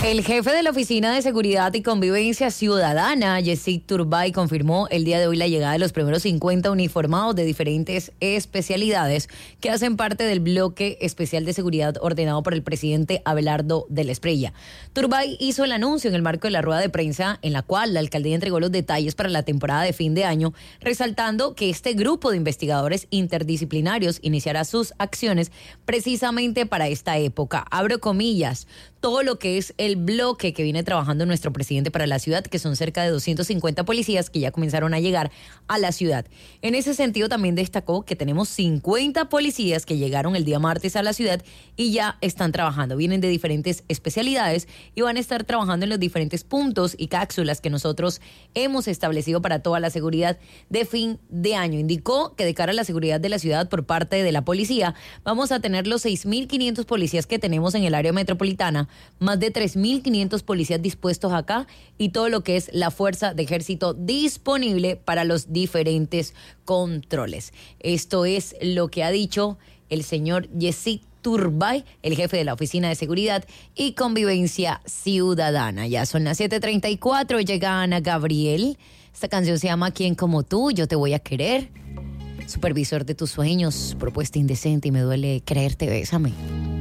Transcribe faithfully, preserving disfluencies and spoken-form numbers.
El jefe de la Oficina de Seguridad y Convivencia Ciudadana, Yesid Turbay, confirmó el día de hoy la llegada de los primeros cincuenta uniformados de diferentes especialidades que hacen parte del bloque especial de seguridad ordenado por el presidente Abelardo de la Espriella. Turbay hizo el anuncio en el marco de la rueda de prensa en la cual la alcaldía entregó los detalles para la temporada de fin de año, resaltando que este grupo de investigadores interdisciplinarios iniciará sus acciones precisamente para esta época. Abro comillas, todo lo que es el bloque que viene trabajando nuestro presidente para la ciudad, que son cerca de doscientos cincuenta policías que ya comenzaron a llegar a la ciudad. En ese sentido también destacó que tenemos cincuenta policías que llegaron el día martes a la ciudad y ya están trabajando. Vienen de diferentes especialidades y van a estar trabajando en los diferentes puntos y cápsulas que nosotros hemos establecido para toda la seguridad de fin de año. Indicó que de cara a la seguridad de la ciudad por parte de la policía, vamos a tener los seis mil quinientos policías que tenemos en el área metropolitana, más de tres mil quinientos policías dispuestos acá y todo lo que es la fuerza de ejército disponible para los diferentes controles. Esto es lo que ha dicho el señor Yesid Turbay, el jefe de la Oficina de Seguridad y Convivencia Ciudadana. Ya son las siete treinta y cuatro, llega Ana Gabriel. Esta canción se llama ¿Quién como tú? Yo te voy a querer. Supervisor de tus sueños, propuesta indecente y me duele creerte, bésame.